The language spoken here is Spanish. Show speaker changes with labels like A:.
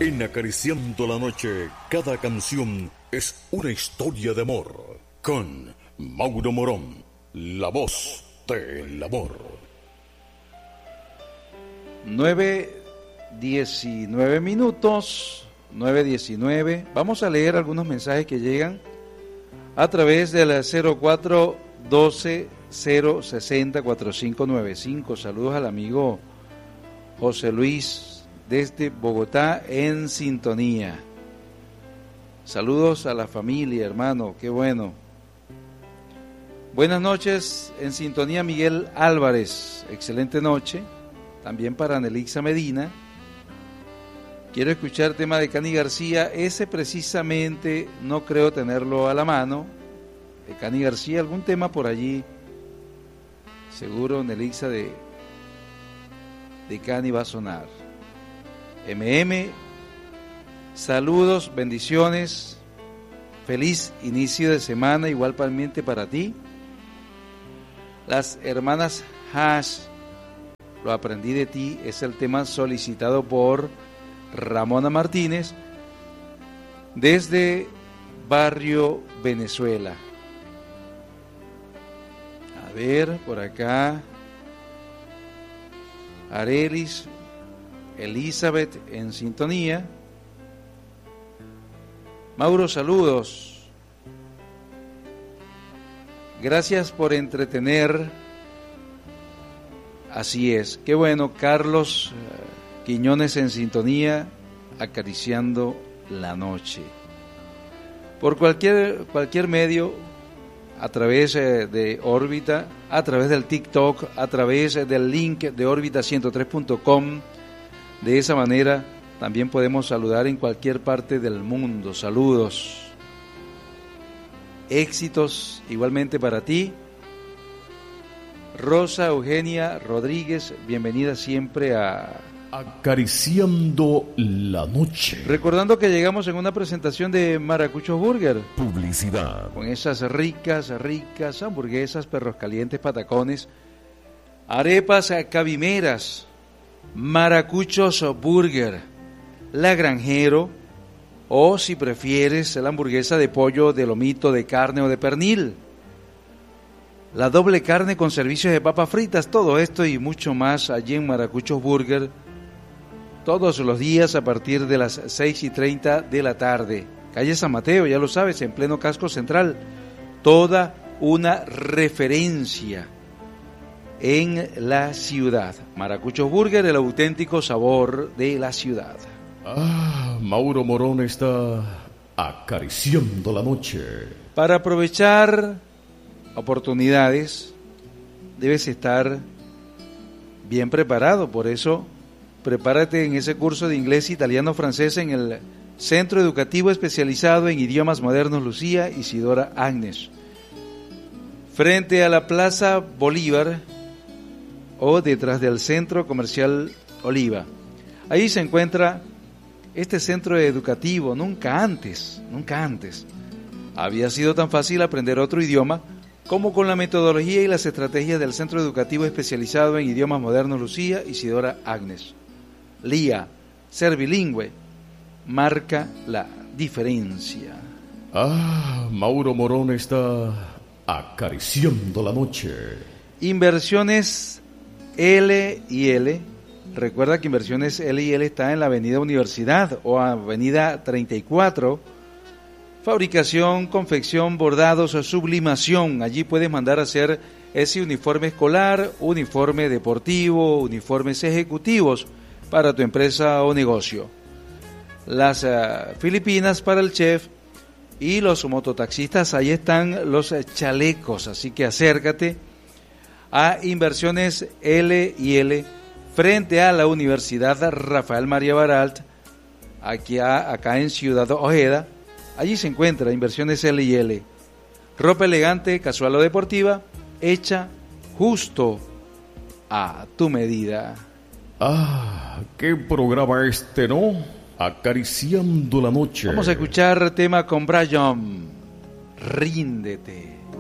A: En Acariciando la Noche, cada canción es una historia de amor. Con Mauro Morón, la voz del amor.
B: 9:19 minutos, 9:19. Vamos a leer algunos mensajes que llegan a través de la 0412-060-4595. Saludos al amigo José Luis desde Bogotá en sintonía. Saludos a la familia, hermano, qué bueno. Buenas noches, en sintonía Miguel Álvarez, excelente noche. También para Nelixa Medina. Quiero escuchar tema de Cani García. Ese precisamente no creo tenerlo a la mano. De Cani García, algún tema por allí. Seguro Nelixa de Cani va a sonar. Saludos, bendiciones. Feliz inicio de semana, igualmente para ti. Las hermanas Hash. Lo aprendí de ti, es el tema solicitado por Ramona Martínez desde Barrio Venezuela. A ver, por acá, Arelis, Elizabeth en sintonía. Mauro, saludos. Gracias por entretener. Así es, qué bueno. Carlos Quiñones en sintonía, acariciando la noche. Por cualquier medio, a través de órbita, a través del TikTok, a través del link de orbita103.com. De esa manera también podemos saludar en cualquier parte del mundo. Saludos. Éxitos igualmente para ti. Rosa Eugenia Rodríguez, bienvenida siempre a
A: Acariciando la Noche.
B: Recordando que llegamos en una presentación de Maracuchos Burger.
A: Publicidad.
B: Con esas ricas hamburguesas, perros calientes, patacones, arepas cabimeras, Maracuchos Burger, La Granjero, o si prefieres la hamburguesa de pollo, de lomito, de carne o de pernil. La doble carne con servicios de papas fritas, todo esto y mucho más allí en Maracuchos Burger, todos los días a partir de las 6:30 de la tarde. Calle San Mateo, ya lo sabes, en pleno casco central. Toda una referencia en la ciudad. Maracuchos Burger, el auténtico sabor de la ciudad.
A: Mauro Morón está acariciando la noche.
B: Para aprovechar oportunidades, debes estar bien preparado. Por eso, prepárate en ese curso de inglés, italiano, francés en el Centro Educativo Especializado en Idiomas Modernos Lucía Isidora Agnes, frente a la Plaza Bolívar o detrás del Centro Comercial Oliva. Ahí se encuentra este centro educativo. Nunca antes había sido tan fácil aprender otro idioma como con la metodología y las estrategias del Centro Educativo Especializado en Idiomas Modernos Lucía Isidora Agnes. LIA, ser bilingüe, marca la diferencia.
A: Mauro Morón está acariciando la noche.
B: Inversiones L&L. Recuerda que Inversiones L&L está en la Avenida Universidad o Avenida 34. Fabricación, confección, bordados o sublimación. Allí puedes mandar a hacer ese uniforme escolar, uniforme deportivo, uniformes ejecutivos para tu empresa o negocio. Las Filipinas para el chef y los mototaxistas, ahí están los chalecos. Así que acércate a Inversiones L&L frente a la Universidad Rafael María Baralt, acá en Ciudad Ojeda. Allí se encuentra Inversiones L&L. Ropa elegante, casual o deportiva, hecha justo a tu medida.
A: Qué programa este, ¿no? Acariciando la noche.
B: Vamos a escuchar tema con Brian. Ríndete.